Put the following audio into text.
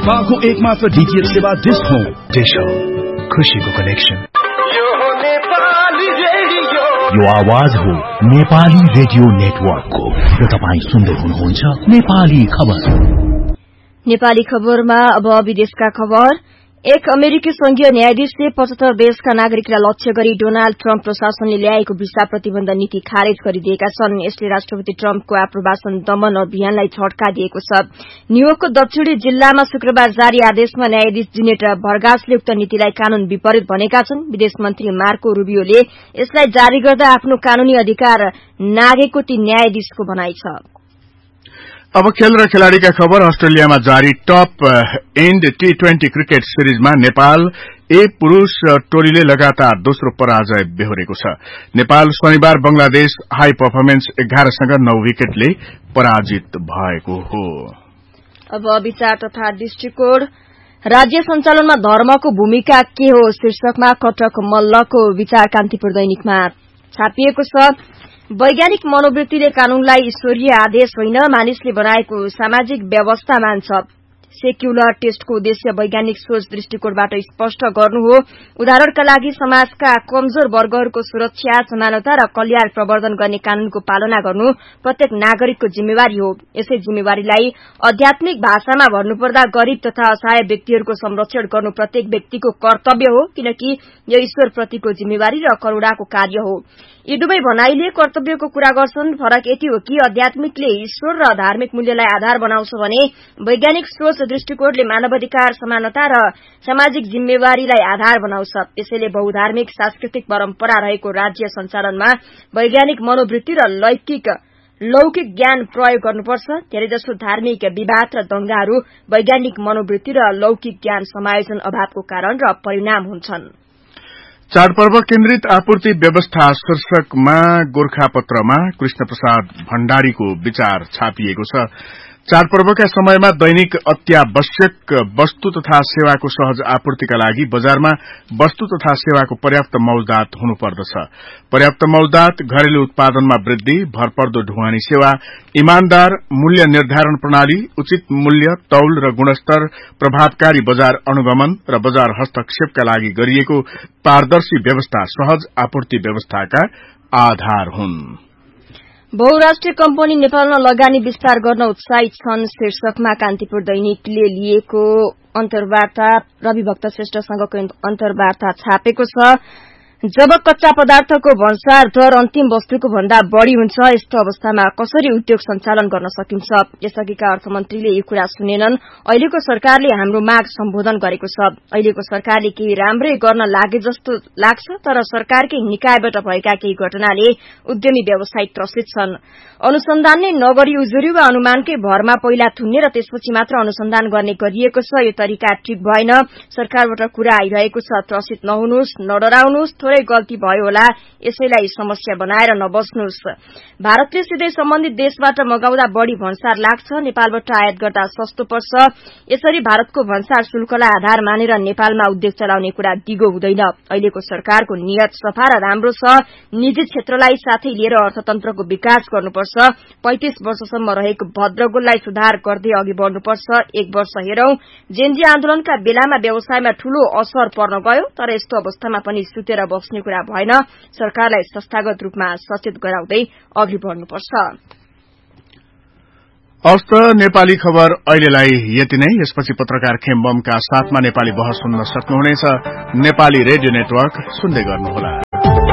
नेपालको एकमात्र डीटीएच सेवा डिश होम। डिश होम, खुशीको कनेक्सन। यो आवाज हो नेपाली रेडियो नेटवर्कको र तपाईं सुन्दै हुनुहुन्छ नेपाली खबर। नेपाली खबरमा अब विदेशका खबर। एक अमेरिकी संघीय न्यायाधीशले 75 देशका नागरिकलाई लक्ष्य गरी डोनाल्ड ट्रम्प प्रशासनले ल्याएको भिसा प्रतिबन्ध नीति खारेज गरिदिएका छन्। यसले राष्ट्रपति ट्रम्पको आप्रवासन दमन अभियानलाई झट्का दिएको छ। न्यूयोर्कको दक्षिणी जिल्लामा शुक्रबार जारी आदेशमा न्यायाधीश जिनेट भर्गासले उक्त नीतिलाई कानून विपरीत भनेका छन्। विदेश मन्त्री मार्को रूबियोले यसलाई जारी गर्दा आफ्नो कानूनी अधिकार नागेको ती न्यायाधीशको भनाइ छ। अब खेल र खेलाड़ीका खबर। अस्ट्रेलियामा जारी top and T20 cricket सिरिजमा Nepal ए पुरूष टोलीले लगातार दोस्रो पराजय बेहोरेको छ। नेपाल शनिबार बंगलादेश हाई परफर्मेन्स 11 सँग 9 विकेटले पराजित भएको हो। अब विचार तथा दृष्टिकोण। राज्य सञ्चालनमा धर्मको भूमिका के हो शीर्षकमा कटक मल्लको विचार कान्तिपुर दैनिकमा छापिएको छ। वैज्ञानिक मनोवृत्तिले कानूनलाई ईश्वरीय आदेश होइन मानिसले बनाएको सामाजिक व्यवस्था मान्छ। सेक्युलर टेस्टको उद्देश्य वैज्ञानिक सोच दृष्टिकोणबाट स्पष्ट गर्नु हो। उदाहरणका लागि समाजका कमजोर वर्गहरूको सुरक्षा, समानता र कल्याण प्रवर्धन गर्ने कानूनको पालना गर्नु प्रत्येक नागरिकको जिम्मेवारी हो। यसै जिम्मेवारीलाई आध्यात्मिक भाषामा भन्नुपर्दा गरीब तथा असहाय व्यक्तिहरूको संरक्षण गर्नु प्रत्येक व्यक्तिको कर्तव्य हो, किनकि यो ईश्वरप्रतिको जिम्मेवारी र करूणाको कार्य हो। यी दुवै भनाइले कर्तव्यको कुरा गर्छन्। फरक यति हो कि आध्यात्मिकले ईश्वर र धार्मिक मूल्यलाई आधार बनाउँछ भने वैज्ञानिक सोच दृष्टिकोणले मानवाधिकार, समानता र सामाजिक जिम्मेवारीलाई आधार बनाउँछ। यसैले बहुधार्मिक सांस्कृतिक परम्परा रहेको राज्य सञ्चालनमा वैज्ञानिक मनोवृत्ति र लौकिक ज्ञान प्रयोग गर्नुपर्छ। धेरैजसो धार्मिक विवाद र दंगाहरू वैज्ञानिक मनोवृत्ति र लौकिक ज्ञान समायोजन अभावको कारण र परिणाम हुन्छन्। चाडपर्व केन्द्रित आपूर्ति व्यवस्था शीर्षकमा गोर्खापत्रमा कृष्ण प्रसाद भण्डारीको विचार छापिएको छ। चाडपर्वका समयमा दैनिक अत्यावश्यक वस्तु तथा सेवाको सहज आपूर्तिका लागि बजारमा वस्तु तथा सेवाको पर्याप्त मौजदात हुनुपर्दछ। पर्याप्त मौजदात, घरेलु उत्पादनमा वृद्धि, भरपर्दो ढुवानी सेवा, इमानदार मूल्य निर्धारण प्रणाली, उचित मूल्य, तौल र गुणस्तर, प्रभावकारी बजार अनुगमन र बजार हस्तक्षेपका लागि गरिएको पारदर्शी व्यवस्था सहज आपूर्ति व्यवस्थाका आधार हुन्। बहुराष्ट्रिय कम्पनी नेपालमा लगानी विस्तार गर्न उत्साहित छन् शीर्षकमा कान्तिपुर दैनिकले लिएको अन्तर्वार्ता रविभक्त श्रेष्ठसँगको अन्तर्वार्ता छापेको छ। जब कच्चा पदार्थको भन्सार दर अन्तिम वस्तुको भन्दा बढ़ी हुन्छ, यस्तो अवस्थामा कसरी उद्योग सञ्चालन गर्न सकिन्छ? यसअघिका अर्थमन्त्रीले यो कुरा सुनेनन्। अहिलेको सरकारले हाम्रो माग सम्बोधन गरेको छ। अहिलेको सरकारले केही राम्रै गर्न लागे जस्तो लाग्छ, तर सरकारकै निकायबाट भएका केही घटनाले उद्यमी व्यवसायी त्रसित छन्। अनुसन्धान नै नगरी उजुरी वा अनुमानकै भरमा पहिला थुन्ने र त्यसपछि मात्र अनुसन्धान गर्ने गरिएको छ। यो तरिका ठिक भएन। सरकारबाट कुरा आइरहेको छ, त्रसित नहुनुहोस्, नडराउनुहोस्, थोरै गल्ती भयो होला, यसैलाई समस्या बनाएर नबस्नुहोस्। भारतले सिधै सम्बन्धित देशबाट मगाउँदा बढ़ी भन्सार लाग्छ, नेपालबाट आयात गर्दा सस्तो पर्छ। यसरी भारतको भन्सार शुल्कलाई आधार मानेर नेपालमा उद्योग चलाउने कुरा दिगो हुँदैन। अहिलेको सरकारको नियत सफा र राम्रो छ। निजी क्षेत्रलाई साथै लिएर अर्थतन्त्रको विकास गर्नुपर्छ। 35 वर्षसम्म रहेको भद्रगोललाई सुधार गर्दै अघि बढ़नुपर्छ। 1 वर्ष हेरौं, जेनजी आन्दोलनका बेलामा व्यवसायमा ठूलो असर पर्न गयो, तर यस्तो अवस्थामा पनि सुतेर बस्ने कुरा भएन। सरकारलाई संस्थागत रूपमा सचेत गराउँदै अघि बढ़नुपर्छ। हस्त नेपाली खबर अहिलेलाई यति नै। यसपछि पत्रकार खेम्बमका साथमा नेपाली बहस सुन्न सक्नुहुनेछ। नेपाली रेडियो नेटवर्क सुन्दै गर्नुहोला।